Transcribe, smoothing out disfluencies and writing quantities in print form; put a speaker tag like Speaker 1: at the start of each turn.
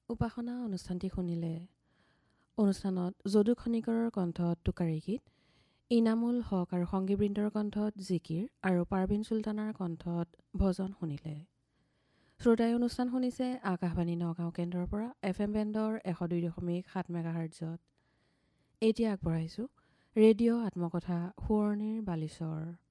Speaker 1: উপাসনা অনুষ্ঠানটি শুনিলে। অনুষ্ঠানত যদু খনিকৰৰ কণ্ঠত টোকাৰী গীত, ইনামুল হক আৰু সংগীবৃন্দৰ কণ্ঠত জিকিৰ আৰু পাৰবিন চুলতানাৰ কণ্ঠত ভজন শুনিলে। শ্ৰোতাই অনুষ্ঠান শুনিছে আকাশবাণী নগাঁও কেন্দ্ৰৰ পৰা FM বেণ্ডৰ 102.7 মেগাহাৰ্টজত। এতিয়া আগবঢ়াইছোঁ ৰেডিঅ' আত্মকথা সোঁৱৰণিৰ বালিচৰ।